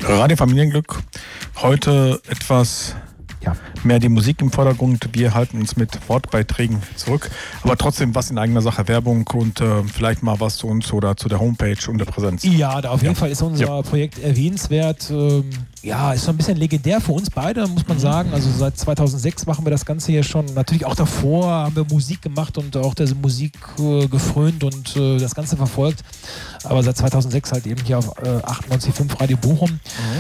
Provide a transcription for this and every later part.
Radio Familienglück. Heute etwas mehr die Musik im Vordergrund. Wir halten uns mit Wortbeiträgen zurück. Aber trotzdem was in eigener Sache, Werbung und vielleicht mal was zu uns oder zu der Homepage und der Präsenz. Ja, auf jeden Fall ist unser Projekt erwähnenswert. Ist so ein bisschen legendär für uns beide, muss man sagen. Also seit 2006 machen wir das Ganze hier schon. Natürlich auch davor haben wir Musik gemacht und auch diese Musik gefrönt und das Ganze verfolgt. Aber seit 2006 halt eben hier auf 98.5 Radio Bochum.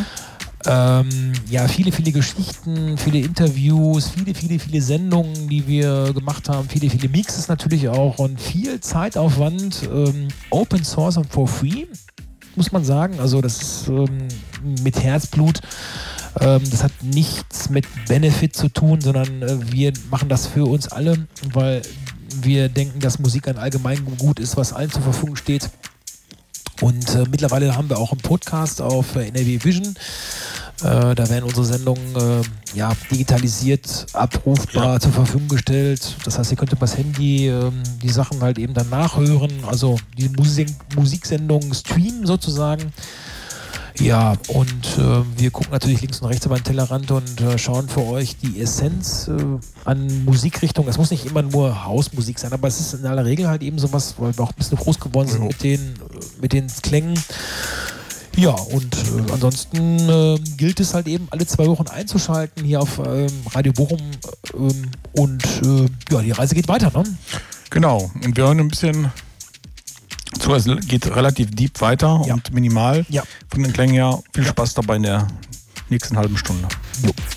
Viele Geschichten, viele Interviews, viele Sendungen, die wir gemacht haben, viele Mixes natürlich auch und viel Zeitaufwand, Open Source und for free, muss man sagen. Also das ist mit Herzblut. Das hat nichts mit Benefit zu tun, sondern wir machen das für uns alle, weil wir denken, dass Musik ein Allgemeingut ist, was allen zur Verfügung steht. Und mittlerweile haben wir auch einen Podcast auf NRW Vision. Da werden unsere Sendungen digitalisiert, abrufbar zur Verfügung gestellt. Das heißt, ihr könnt übers Handy die Sachen halt eben dann nachhören. Also die Musiksendungen streamen sozusagen. Ja, und wir gucken natürlich links und rechts über den Tellerrand und schauen für euch die Essenz an Musikrichtung. Es muss nicht immer nur Hausmusik sein, aber es ist in aller Regel halt eben sowas, weil wir auch ein bisschen groß geworden sind mit den Klängen. Ja, und ansonsten gilt es halt eben, alle 2 Wochen einzuschalten hier auf Radio Bochum die Reise geht weiter, ne? Genau, und wir hören ein bisschen zu, es geht relativ deep weiter und minimal von den Klängen her. Viel Spaß dabei in der nächsten halben Stunde. Jo.